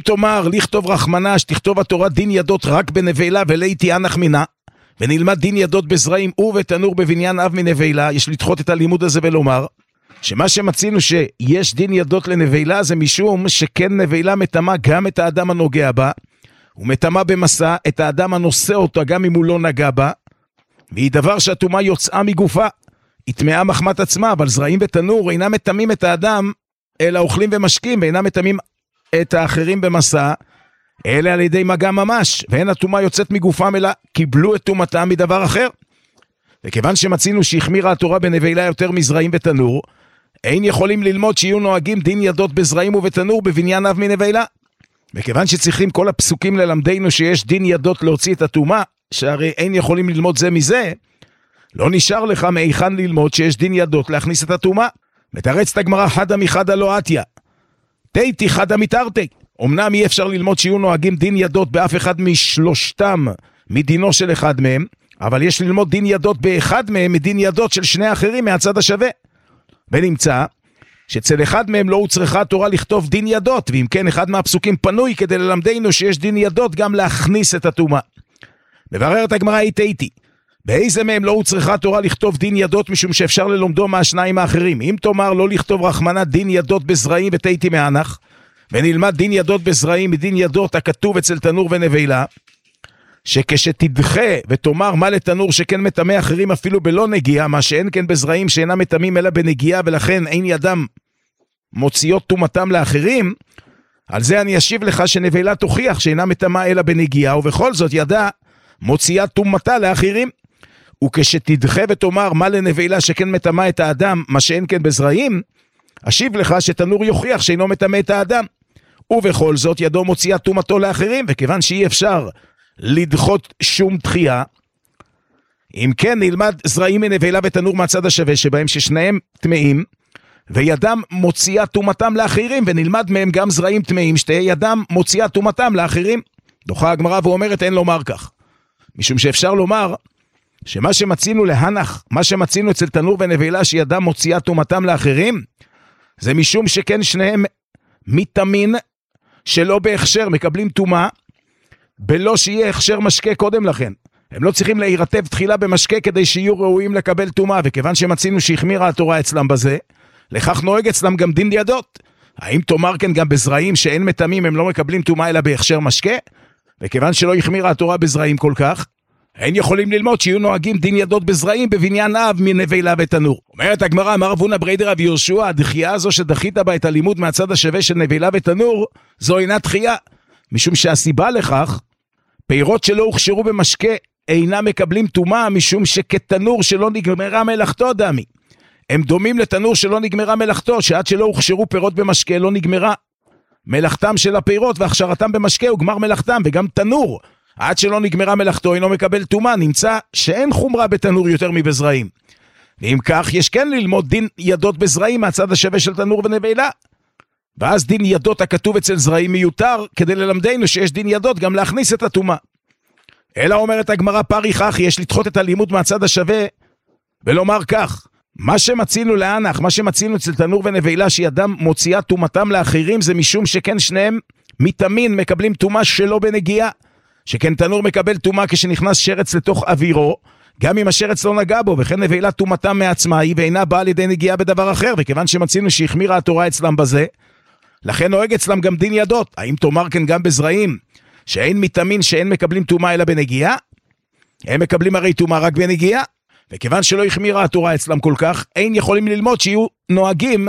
תאמר לכתוב רחמנה, שתכתוב התורה דין ידות רק בנבלה ולהיתי אנח מינה, ונלמד דין ידות בזרעים ובתנור בבניין אב מנבלה, יש לדחות את הלימוד הזה ולומר שמה שמצינו שיש דין ידות לנבלה זה משום שכן נבלה מטמא גם את האדם הנוגע בה, ומטמא במסע את האדם הנושא אותה גם אם הוא לא נגע בה, והיא דבר שהטומאה יוצאה מגופה, היא טמאה מחמת עצמה, אבל זרעים ותנור אינם מטמאים את האדם אלא אוכלים ומשקים, ואינם מטמאים את האחרים במסע אלה על ידי מגע ממש, ואין הטומאה יוצאת מגופם אלא קיבלו את טומאתם מדבר אחר. וכיוון שמצינו שהחמירה התורה בנבלה יותר מזרעים ותנור, אין יכולים ללמוד שיהיו נוהגים דין ידות בזרעים ובתנור בבניין אב מנבלה. וכיוון שצריכים כל הפסוקים ללמדנו שיש דין ידות להוציא את הטומאה, שהרי אין יכולים ללמוד זה מזה, לא נשאר לך מאיכן ללמוד שיש דין ידות להכניס את הטומאה. מתרצת הגמרא חדה מחדה לא עתיה, תיתי חדה מתרתי. אמנם אי אפשר ללמוד שיהיו נוהגים דין ידות באף אחד משלושתם מדינו של אחד מהם, אבל יש ללמוד דין ידות באחד מהם מדין ידות של שני אחרים מהצד השווה. ונמצא שאצל אחד מהם לא הוצרכה התורה לכתוב דין ידות, ואם כן אחד מהפסוקים פנוי כדי ללמדנו שיש דין ידות גם להכניס את הטומאה. מבררת הגמרא תיתי, באיזה מהם לא הוצרכה התורה לכתוב דין ידות משום שאפשר ללומדו מהשניים האחרים? אם תאמר לא לכתוב רחמנה דין ידות בזרעים ותיתי מאנח, ונלמד דין ידות בזרעים מדין ידות הכתוב אצל תנור ונבלה, שכשתדחה ותאמר מה לתנור שכן מטמא אחרים אפילו בלא נגיעה, מה שאין כן בזרעים שאינם מטמאים אלא בנגיעה, ולכן אין ידם מוציאות טומאתם לאחרים, על זה אני אשיב לך שנבלה תוכיח שאינה מטמאה אלא בנגיעה, ובכל זאת ידה מוציאה טומאתה לאחרים. וכשתדחה ותאמר מה לנבלה שכן מטמא את האדם, מה שאין כן בזרעים, אשיב לך שתנור יוכיח שאינו מטמא את האדם, ובכל זאת ידו מוציאה טומאתו לאחרים. וכיוון שאי אפשר לדחות שום דחייה, אם כן נלמד זרעים מנבלה ותנור מהצד השווה שבהם ששניהם טמאים וידם מוציאה טומאתם לאחרים, ונלמד מהם גם זרעים טמאים שתהיה ידם מוציאה טומאתם לאחרים. דוחה הגמרא ואומרת אין לומר כך, משום שאפשר לומר שמה שמצינו להנח, מה שמצינו אצל תנור ונבלה שידם מוציאה טומאתם לאחרים, זה משום שכן שניהם מטמאים שלא בהכשר, מקבלים טומאה בלא שיהיה הכשר משקה קודם לכן. הם לא צריכים להירטב תחילה במשקה כדי שיהיו ראויים לקבל טומאה, וכיוון שמצינו שהחמירה התורה אצלם בזה, לכך נוהג אצלם גם דין ידות. האם תאמר כן גם בזרעים שאין מטמאים הם לא מקבלים טומאה אלא בהכשר משקה? וכיוון שלא החמירה התורה בזרעים כל כך, אין יכולים ללמוד שיהיו נוהגים דין ידות בזרעים בבניין אב מנבלה ותנור. אומרת הגמרא, אמר רב הונא בריידא רב יהושע, הדחייה הזו שדחית בה את הלימוד מהצד השווה של נבלה ותנור, זו אינה דחייה, משום שהסיבה לכך, פירות שלא הוכשרו במשקה אינם מקבלים טומאה, משום שכתנור שלא נגמרה מלאכתו דמי. הם דומים לתנור שלא נגמרה מלאכתו, שעד שלא הוכשרו פירות במשקה לא נגמרה מלאכתם של הפירות, והכשרתם במשקה הוא גמר מלאכתם. וגם תנור עד שלא נגמרה מלאכתו אינו מקבל טומאה. נמצא שאין חומרה בתנור יותר מבזרעים, ואם כך יש כן ללמוד דין ידות בזרעים מהצד השווה של תנור ונבלה, ואז דין ידות הכתוב אצל זרעים מיותר כדי ללמדנו שיש דין ידות גם להכניס את הטומאה. אלא אומרת הגמרא פרי חכי, יש לדחות את הלימוד מהצד השווה ולומר כך, מה שמצינו להנח, מה שמצינו אצל תנור ונבלה שידם מוציאה טומאתם לאחרים, זה משום שכן שניהם מטמאים מקבלים טומאה שלא בנגיעה, שכן תנור מקבל טומאה כשנכנס שרץ לתוך אווירו, גם אם השרץ לא נגע בו, וכן נבלה טומאתם מעצמה היא ואינה באה לידי נגיעה בדבר אחר. וכיוון שמצינו שהחמירה התורה אצלם בזה, לכן נוהג אצלם גם דין ידות. האם תאמר כן גם בזרעים שאין מטמאים שאין מקבלים טומאה אלא בנגיעה? הם מקבלים הרי טומאה רק בנגיעה, וכיוון שלא החמירה התורה אצלם כל כך, אין יכולים ללמוד שיהיו נוהגים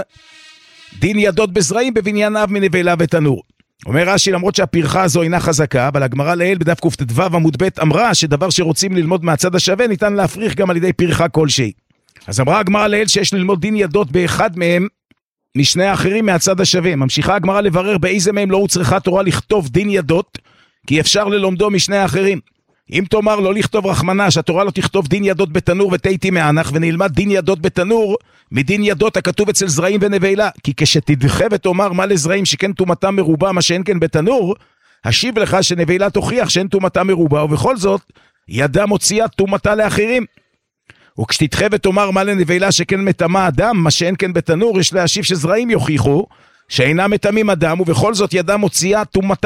דין ידות בזרעים בבניין אב מנבלה ותנור. אומר רש"י, למרות שהפרחה הזו אינה חזקה, אבל הגמרא לעיל בדף קט"ו עמוד ב' אמרה שדבר שרוצים ללמוד מהצד השווה ניתן להפריך גם על ידי פרחה כלשהי. אז אמרה הגמרא לעיל שיש ללמוד דין ידות באחד מהם משני האחרים מהצד השווה. ממשיכה הגמרא לברר באיזה מהם לא הוצרכה תורה לכתוב דין ידות, כי אפשר ללומדו משני האחרים. אם תאמר לא לכתוב רחמנה, שהתורה לא תכתוב דין ידות בתנור ותיתי מאנח, ונלמד דין ידות בתנור מדין ידות הכתוב אצל זרעים ונבלה, כי כשתדחה ותאמר מה לזרעים שכן טומאתם מרובה מה שאין כן בתנור, אשיב לך שנבלה תוכיח שאין טומאתם מרובה, ובכל זאת ידה מוציאה טומאתה לאחרים. וכשתדחה ותאמר מה לנבלה שכן מטמא אדם מה שאין כן בתנור, יש להשיב שזרעים יוכיחו שאינם מטמאים אדם, ובכל זאת ידה מוציאה טומאתה